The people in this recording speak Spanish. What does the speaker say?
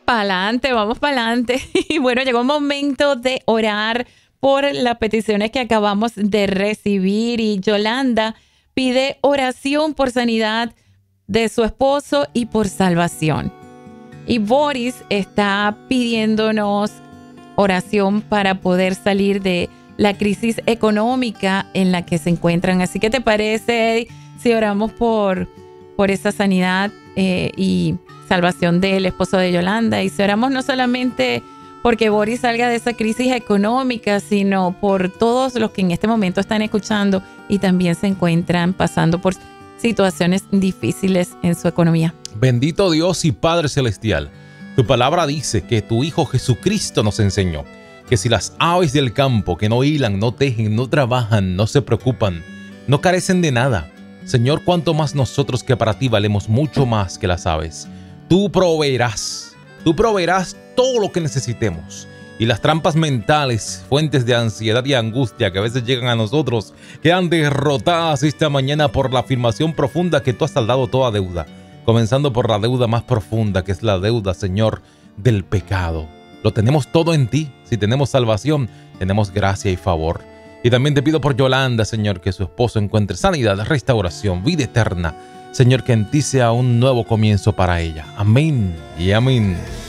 para adelante, vamos para adelante. Y bueno, llegó un momento de orar por las peticiones que acabamos de recibir. Y Yolanda pide oración por sanidad de su esposo y por salvación. Y Boris está pidiéndonos oración para poder salir de la crisis económica en la que se encuentran. Así que, ¿te parece si oramos por esa sanidad y salvación del esposo de Yolanda? Y si oramos no solamente porque Boris salga de esa crisis económica, sino por todos los que en este momento están escuchando y también se encuentran pasando por situaciones difíciles en su economía. Bendito Dios y Padre Celestial, tu palabra dice que tu Hijo Jesucristo nos enseñó que si las aves del campo que no hilan, no tejen, no trabajan, no se preocupan, no carecen de nada, Señor, cuánto más nosotros que para ti valemos mucho más que las aves. Tú proveerás todo lo que necesitemos. Y las trampas mentales, fuentes de ansiedad y angustia que a veces llegan a nosotros, quedan derrotadas esta mañana por la afirmación profunda que tú has saldado toda deuda, comenzando por la deuda más profunda, que es la deuda, Señor, del pecado. Lo tenemos todo en ti. Si tenemos salvación, tenemos gracia y favor. Y también te pido por Yolanda, Señor, que su esposo encuentre sanidad, restauración, vida eterna. Señor, que en ti sea un nuevo comienzo para ella. Amén y amén.